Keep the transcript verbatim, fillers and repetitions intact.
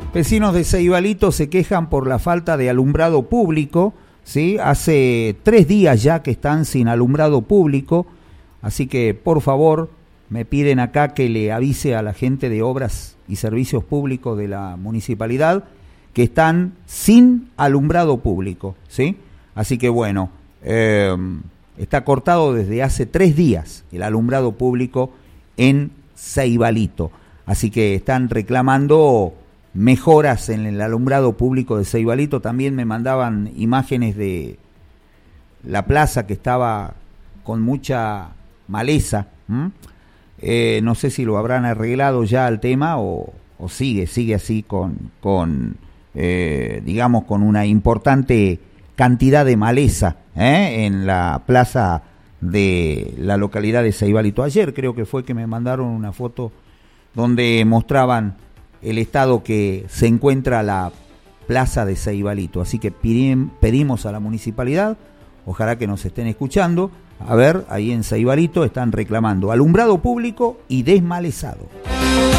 Vecinos de Ceibalito se quejan por la falta de alumbrado público, ¿sí? Hace tres días ya que están sin alumbrado público, así que por favor me piden acá que le avise a la gente de Obras y Servicios Públicos de la municipalidad que están sin alumbrado público, ¿sí? Así que bueno, eh, está cortado desde hace tres días el alumbrado público en Ceibalito, así que están reclamando mejoras en el alumbrado público de Ceibalito. También me mandaban imágenes de la plaza que estaba con mucha maleza. Eh, no sé si lo habrán arreglado ya el tema o, o sigue, sigue así con, con eh, digamos, con una importante cantidad de maleza ¿eh? en la plaza de la localidad de Ceibalito. Ayer creo que fue que me mandaron una foto donde mostraban el estado que se encuentra la plaza de Ceibalito. Así que pedimos a la municipalidad, ojalá que nos estén escuchando, a ver, ahí en Ceibalito están reclamando alumbrado público y desmalezado.